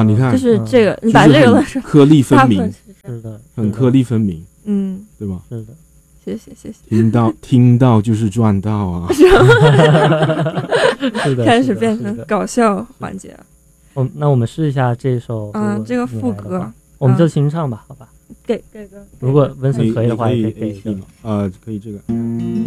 啊，你看， 就是这个，你把就是这个的颗粒分明， 是的， 很颗粒分明，对吧？ 是的， 谢谢谢谢。 听到就是赚到啊！ 是的， 开始变成搞笑环节了。 那我们试一下这首这个副歌， 我们就清唱吧，好吧？ 给个， 如果温森可以的话，也可以给一个。 可以这个。